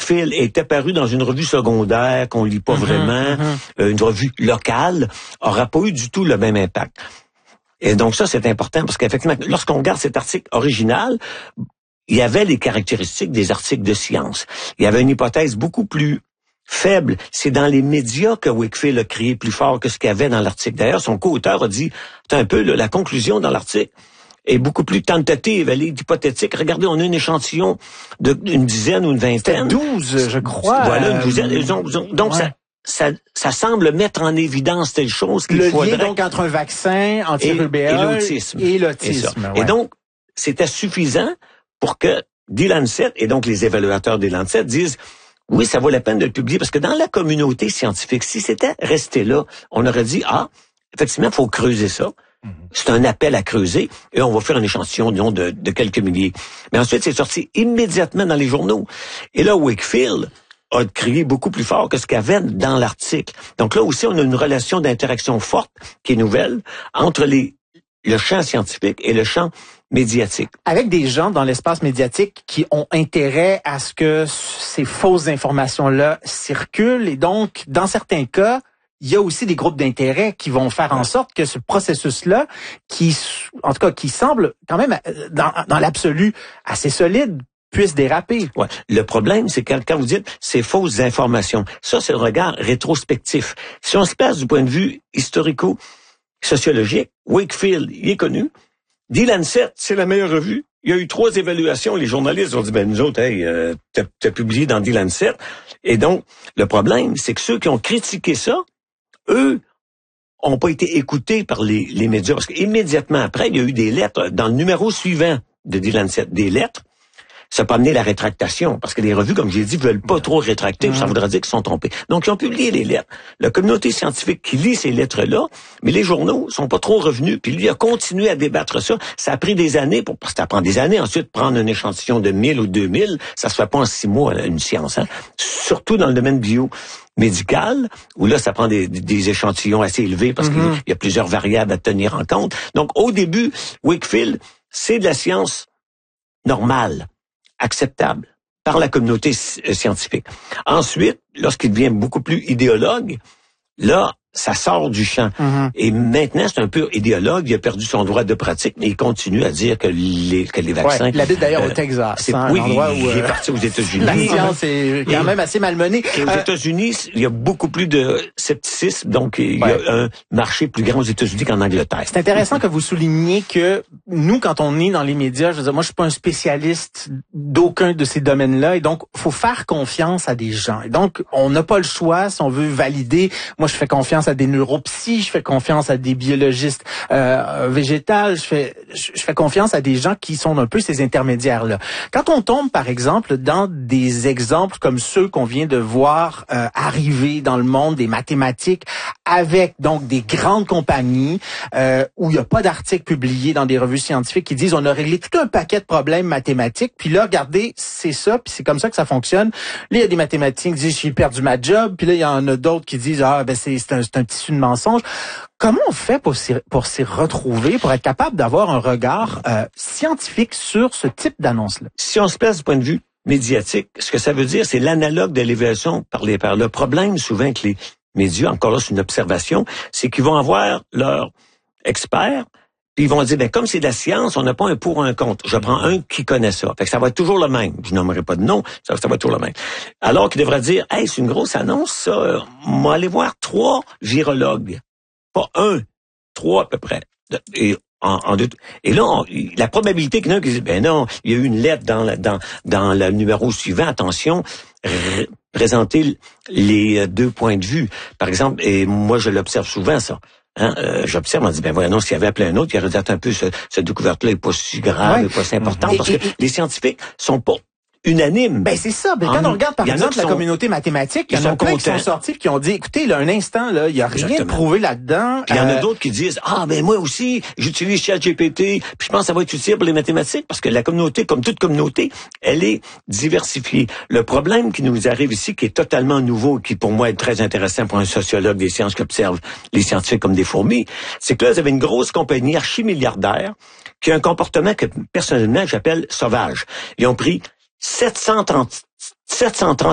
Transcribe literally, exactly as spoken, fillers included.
Wakefield est apparu dans une revue secondaire qu'on lit pas mm-hmm, vraiment, mm-hmm. Euh, une revue locale, aura pas eu du tout le même impact. Et donc ça, c'est important parce qu'effectivement, lorsqu'on regarde cet article original, il y avait les caractéristiques des articles de science. Il y avait une hypothèse beaucoup plus faible. C'est dans les médias que Wakefield a crié plus fort que ce qu'il y avait dans l'article. D'ailleurs, son co-auteur a dit, c'est un peu là, la conclusion dans l'article est beaucoup plus tentative, elle est hypothétique. Regardez, on a un échantillon d'une dizaine ou une vingtaine. douze, je crois. Voilà, une douzaine. Euh, donc, donc ouais. ça, ça, ça semble mettre en évidence telle chose qu'il Le faudrait... lien donc entre un vaccin anti-rubéole et l'autisme. Et l'autisme. Et, ouais. et donc, c'était suffisant pour que The Lancet, et donc les évaluateurs des Lancet, disent oui, ça vaut la peine de le publier, parce que dans la communauté scientifique, si c'était resté là, on aurait dit, ah, effectivement, il faut creuser ça. C'est un appel à creuser et on va faire un échantillon disons, de, de quelques milliers. Mais ensuite, c'est sorti immédiatement dans les journaux. Et là, Wakefield a crié beaucoup plus fort que ce qu'il y avait dans l'article. Donc là aussi, on a une relation d'interaction forte qui est nouvelle entre les, le champ scientifique et le champ médiatique. Avec des gens dans l'espace médiatique qui ont intérêt à ce que ces fausses informations-là circulent et donc, dans certains cas, il y a aussi des groupes d'intérêt qui vont faire en sorte que ce processus-là, qui, en tout cas, qui semble quand même, dans, dans l'absolu, assez solide, puisse déraper. Ouais. Le problème, c'est que quand vous dites ces fausses informations, ça, c'est le regard rétrospectif. Si on se place du point de vue historico-sociologique, Wakefield, il est connu. The Lancet, c'est la meilleure revue. Il y a eu trois évaluations. Les journalistes ont dit, ben nous autres, hey, euh, t'as, t'as publié dans The Lancet. Et donc, le problème, c'est que ceux qui ont critiqué ça, eux, ont pas été écoutés par les, les médias. Parce qu'immédiatement après, il y a eu des lettres. Dans le numéro suivant de The Lancet, des lettres, ça peut amener la rétractation. Parce que les revues, comme j'ai dit, veulent pas trop rétracter. Ça voudrait dire qu'ils sont trompés. Donc, ils ont publié les lettres. La communauté scientifique qui lit ces lettres-là, mais les journaux sont pas trop revenus. Puis lui a continué à débattre ça. Ça a pris des années, pour, parce que ça prend des années ensuite prendre un échantillon de mille ou deux mille. Ça se fait pas en six mois, une science. Hein? Surtout dans le domaine bio. Médical, où là, ça prend des, des échantillons assez élevés parce mm-hmm. qu'il y a plusieurs variables à tenir en compte. Donc, au début, Wakefield, c'est de la science normale, acceptable par la communauté scientifique. Ensuite, lorsqu'il devient beaucoup plus idéologue, là, ça sort du champ. Mm-hmm. Et maintenant, c'est un peu idéologue. Il a perdu son droit de pratique, mais il continue à dire que les, que les vaccins... Ouais, il habite d'ailleurs euh, au Texas. C'est, hein, oui, un endroit il, où, il est parti aux États-Unis. La science est quand même assez malmenée. Et aux euh, États-Unis, il y a beaucoup plus de scepticisme, donc il y a ouais. un marché plus grand aux États-Unis qu'en Angleterre. C'est intéressant que vous souligniez que nous, quand on est dans les médias, je veux dire, moi, je suis pas un spécialiste d'aucun de ces domaines-là, et donc, faut faire confiance à des gens. Et donc, on n'a pas le choix si on veut valider. Moi, je fais confiance à des neuropsychologues, je fais confiance à des biologistes euh, végétales, je fais je, je fais confiance à des gens qui sont un peu ces intermédiaires-là. Quand on tombe, par exemple, dans des exemples comme ceux qu'on vient de voir euh, arriver dans le monde des mathématiques, avec donc des grandes compagnies euh, où il n'y a pas d'articles publiés dans des revues scientifiques qui disent on a réglé tout un paquet de problèmes mathématiques, puis là, regardez, c'est ça, puis c'est comme ça que ça fonctionne. Là, il y a des mathématiciens qui disent j'ai perdu ma job, puis là, il y en a d'autres qui disent ah ben c'est, c'est, un, c'est un tissu de mensonge. Comment on fait pour s'y, pour s'y retrouver, pour être capable d'avoir un regard euh, scientifique sur ce type d'annonce-là? Si on se place du point de vue médiatique, ce que ça veut dire, c'est l'analogue de l'évaluation par les pairs. Le problème, souvent, que les médias, encore là, c'est une observation, c'est qu'ils vont avoir leurs experts, puis ils vont dire, ben comme c'est de la science, on n'a pas un pour ou un contre. Je prends un qui connaît ça. Fait que ça va être toujours le même. Je nommerai pas de nom, ça, ça va être toujours le même. Alors qu'il devrait dire, hey, c'est une grosse annonce, ça. On va aller voir trois virologues. Pas un, trois à peu près. Et, en, en deux, et là, on, la probabilité qu'il y en a qui disent, ben non, il y a eu une lettre dans, la, dans, dans le numéro suivant, attention, r- présenter les deux points de vue. Par exemple, et moi je l'observe souvent ça. Hein, euh, j'observe, on dit, ben voilà, non, s'il y avait appelé un autre, il aurait dit un peu, ce, cette découverte-là est pas si grave, ouais. est pas si importante, et, parce et, que et, les scientifiques sont pas unanime. Ben c'est ça. Ben, quand on regarde par exemple la sont, communauté mathématique, il y en a plein qui sont sortis qui ont dit, écoutez, là, un instant, là, il y a rien Exactement. de prouvé là-dedans. Il y en euh... a d'autres qui disent, ah ben moi aussi, j'utilise ChatGPT, puis je pense que ça va être utile pour les mathématiques, parce que la communauté, comme toute communauté, elle est diversifiée. Le problème qui nous arrive ici, qui est totalement nouveau, qui pour moi est très intéressant pour un sociologue des sciences qui observe les scientifiques comme des fourmis, c'est que là, vous avez une grosse compagnie archimilliardaire qui a un comportement que personnellement j'appelle sauvage. Ils ont pris sept cent trente